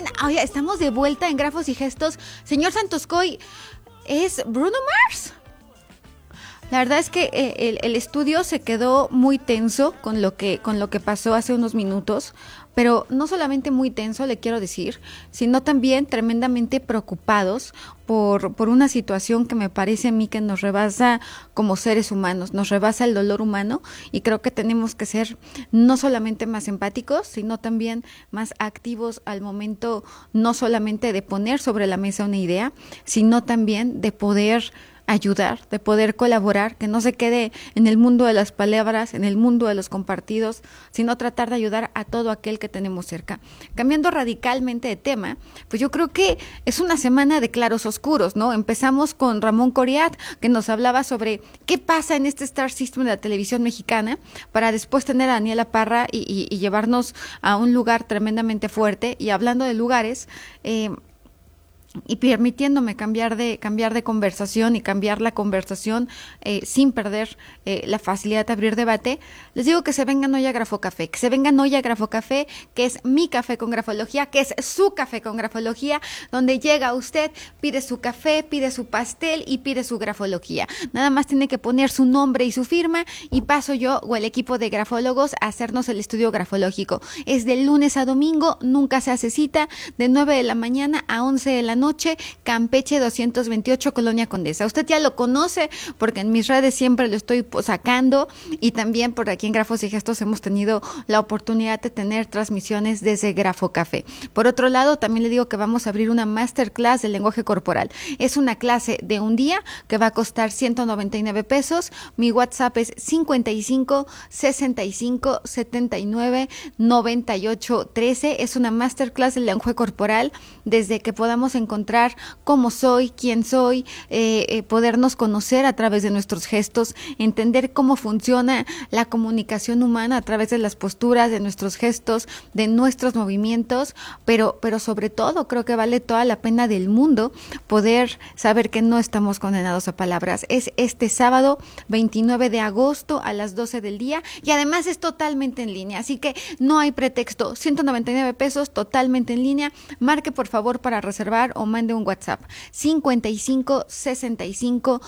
buen. Oye, estamos de vuelta en Grafos y Gestos. Señor Santoscoy, ¿es Bruno Mars? La verdad es que el estudio se quedó muy tenso con lo que pasó hace unos minutos, pero no solamente muy tenso, le quiero decir, sino también tremendamente preocupados por una situación que me parece a mí que nos rebasa como seres humanos, nos rebasa el dolor humano, y creo que tenemos que ser no solamente más empáticos, sino también más activos al momento, no solamente de poner sobre la mesa una idea, sino también de poder ayudar, de poder colaborar, que no se quede en el mundo de las palabras, en el mundo de los compartidos, sino tratar de ayudar a todo aquel que tenemos cerca. Cambiando radicalmente de tema, pues yo creo que es una semana de claros oscuros, ¿no? Empezamos con Ramón Coriat, que nos hablaba sobre qué pasa en este Star System de la televisión mexicana, para después tener a Daniela Parra y llevarnos a un lugar tremendamente fuerte. Y hablando de lugares, y permitiéndome cambiar de conversación y cambiar la conversación sin perder la facilidad de abrir debate, les digo que se vengan hoy a Grafocafé, que es mi café con grafología, que es su café con grafología, donde llega usted, pide su café, pide su pastel y pide su grafología. Nada más tiene que poner su nombre y su firma, y paso yo o el equipo de grafólogos a hacernos el estudio grafológico. Es de lunes a domingo, nunca se hace cita, de 9 de la mañana a 11 de la noche, Campeche 228, Colonia Condesa. Usted ya lo conoce porque en mis redes siempre lo estoy sacando, y también por aquí en Grafos y Gestos hemos tenido la oportunidad de tener transmisiones desde Grafocafé. Por otro lado, también le digo que vamos a abrir una masterclass de lenguaje corporal. Es una clase de un día que va a costar 199 pesos. Mi WhatsApp es 55 65 79 98 13. Es una masterclass de lenguaje corporal, desde que podamos encontrar cómo soy, quién soy, podernos conocer a través de nuestros gestos, entender cómo funciona la comunicación humana a través de las posturas, de nuestros gestos, de nuestros movimientos, pero sobre todo creo que vale toda la pena del mundo poder saber que no estamos condenados a palabras. Es este sábado 29 de agosto a las 12 del día, y además es totalmente en línea, así que no hay pretexto. 199 pesos, totalmente en línea. Marque por favor para reservar o mande un WhatsApp 55 65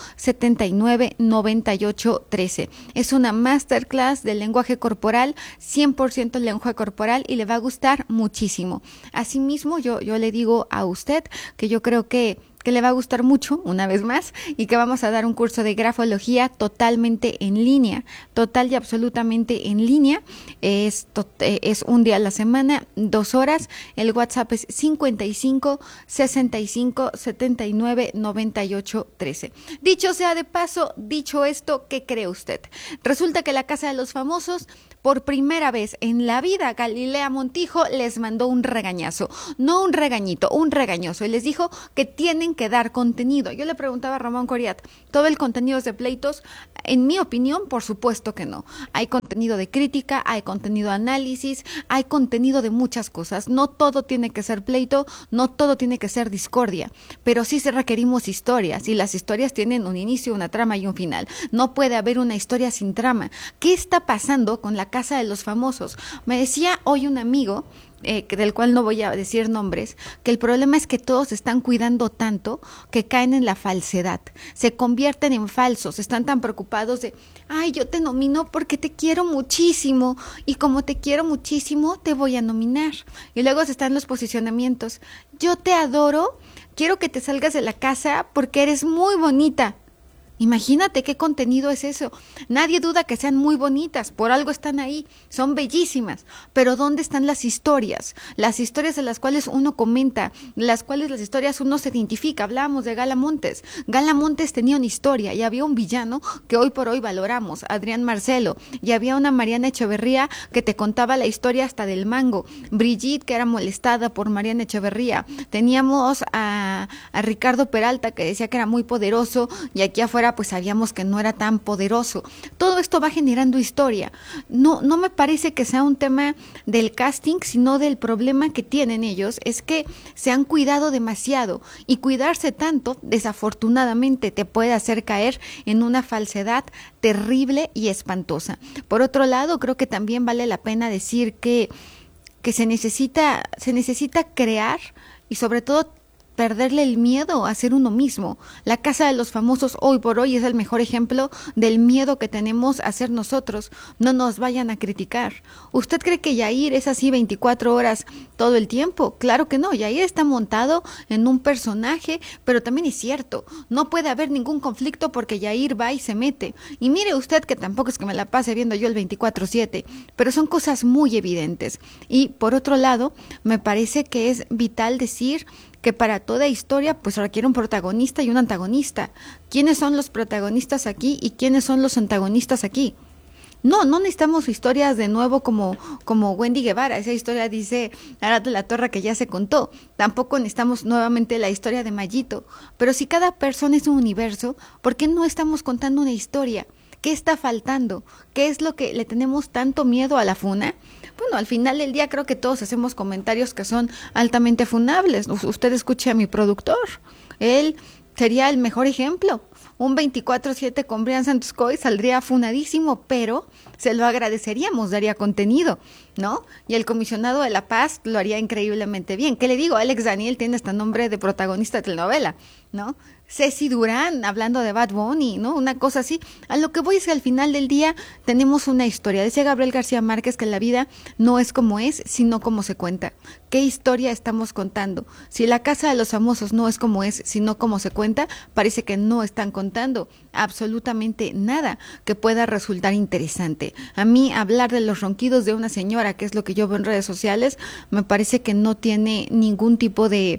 79 98 13. Es una masterclass de lenguaje corporal, 100% lenguaje corporal, y le va a gustar muchísimo. Asimismo, yo le digo a usted que yo creo que le va a gustar mucho, una vez más, y que vamos a dar un curso de grafología totalmente en línea, total y absolutamente en línea. Es un día a la semana, 2 horas. El WhatsApp es 55 65 79 98 13. Dicho sea de paso, dicho esto, ¿qué cree usted? Resulta que la Casa de los Famosos, por primera vez en la vida, Galilea Montijo les mandó un regañazo, no un regañito, un regañoso, y les dijo que tienen que dar contenido. Yo le preguntaba a Ramón Coriat, ¿todo el contenido es de pleitos? En mi opinión, por supuesto que no. Hay contenido de crítica, hay contenido de análisis, hay contenido de muchas cosas. No todo tiene que ser pleito, no todo tiene que ser discordia, pero sí se requerimos historias, y las historias tienen un inicio, una trama y un final. No puede haber una historia sin trama. ¿Qué está pasando con la Casa de los Famosos? Me decía hoy un amigo, del cual no voy a decir nombres, que el problema es que todos se están cuidando tanto que caen en la falsedad, se convierten en falsos, están tan preocupados de, ay, yo te nomino porque te quiero muchísimo, y como te quiero muchísimo te voy a nominar. Y luego están los posicionamientos, yo te adoro, quiero que te salgas de la casa porque eres muy bonita. Imagínate qué contenido es eso. Nadie duda que sean muy bonitas, por algo están ahí, son bellísimas, pero ¿dónde están las historias? Las historias de las cuales uno comenta, las cuales las historias uno se identifica. Hablábamos de Gala Montes. Gala Montes tenía una historia y había un villano que hoy por hoy valoramos, Adrián Marcelo, y había una Mariana Echeverría que te contaba la historia hasta del mango, Brigitte, que era molestada por Mariana Echeverría, teníamos a Ricardo Peralta, que decía que era muy poderoso, y aquí afuera pues sabíamos que no era tan poderoso. Todo esto va generando historia. No me parece que sea un tema del casting, sino del problema que tienen ellos, es que se han cuidado demasiado, y cuidarse tanto, desafortunadamente, te puede hacer caer en una falsedad terrible y espantosa. Por otro lado, creo que también vale la pena decir que que se necesita crear y sobre todo perderle el miedo a ser uno mismo. La Casa de los Famosos hoy por hoy es el mejor ejemplo del miedo que tenemos a ser nosotros. No nos vayan a criticar. ¿Usted cree que Yair es así 24 horas todo el tiempo? Claro que no. Yair está montado en un personaje, pero también es cierto, no puede haber ningún conflicto porque Yair va y se mete. Y mire usted que tampoco es que me la pase viendo yo el 24/7, pero son cosas muy evidentes. Y por otro lado, me parece que es vital decir que para toda historia pues requiere un protagonista y un antagonista. ¿Quiénes son los protagonistas aquí y quiénes son los antagonistas aquí? No necesitamos historias de nuevo como Wendy Guevara. Esa historia dice Arad de la Torre que ya se contó. Tampoco necesitamos nuevamente la historia de Mayito. Pero si cada persona es un universo, ¿por qué no estamos contando una historia? ¿Qué está faltando? ¿Qué es lo que le tenemos tanto miedo a la funa? Bueno, al final del día creo que todos hacemos comentarios que son altamente funables. Usted escuche a mi productor. Él sería el mejor ejemplo. Un 24/7 con Brian Santoscoy saldría funadísimo, pero se lo agradeceríamos, daría contenido, ¿no? Y el comisionado de la paz lo haría increíblemente bien. ¿Qué le digo? Alex Daniel tiene hasta nombre de protagonista de telenovela, ¿no? Ceci Durán hablando de Bad Bunny, ¿no? Una cosa así. A lo que voy es que al final del día tenemos una historia. Decía Gabriel García Márquez que la vida no es como es, sino como se cuenta. ¿Qué historia estamos contando? Si la Casa de los Famosos no es como es, sino como se cuenta, parece que no están contando absolutamente nada que pueda resultar interesante. A mí hablar de los ronquidos de una señora, que es lo que yo veo en redes sociales, me parece que no tiene ningún tipo de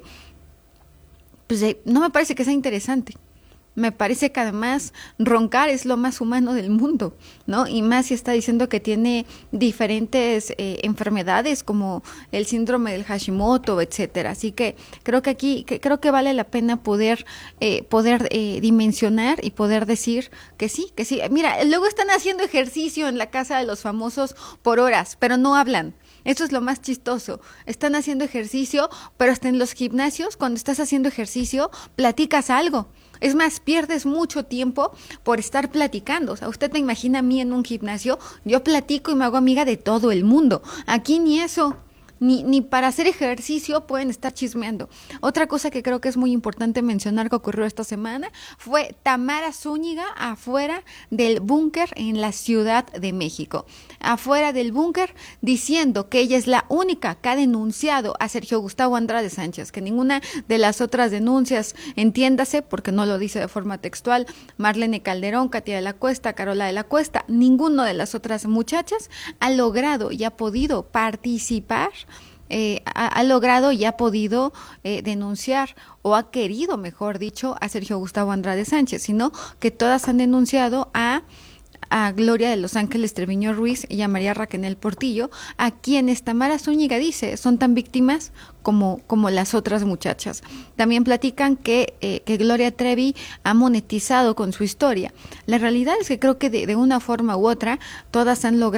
no me parece que sea interesante. Me parece que además roncar es lo más humano del mundo, ¿no? Y más si está diciendo que tiene diferentes enfermedades como el síndrome del Hashimoto, etcétera. Así que creo que aquí creo que vale la pena poder dimensionar y poder decir que sí, que sí. Mira, luego están haciendo ejercicio en la Casa de los Famosos por horas, pero no hablan. Eso es lo más chistoso. Están haciendo ejercicio, pero hasta en los gimnasios, cuando estás haciendo ejercicio, platicas algo. Es más, pierdes mucho tiempo por estar platicando. O sea, usted me imagina a mí en un gimnasio, yo platico y me hago amiga de todo el mundo. Aquí ni eso. Ni para hacer ejercicio pueden estar chismeando. Otra cosa que creo que es muy importante mencionar que ocurrió esta semana fue Tamara Zúñiga afuera del búnker en la Ciudad de México. Afuera del búnker diciendo que ella es la única que ha denunciado a Sergio Gustavo Andrade Sánchez, que ninguna de las otras denuncias, entiéndase, porque no lo dice de forma textual, Marlene Calderón, Katia de la Cuesta, Carola de la Cuesta, ninguna de las otras muchachas ha logrado y ha podido participar ha logrado y ha podido denunciar o ha querido, mejor dicho, a Sergio Gustavo Andrade Sánchez, sino que todas han denunciado a Gloria de Los Ángeles Treviño Ruiz y a María Raquel Portillo, a quienes Tamara Zúñiga dice son tan víctimas como las otras muchachas. También platican que Gloria Trevi ha monetizado con su historia. La realidad es que creo que de una forma u otra todas han logrado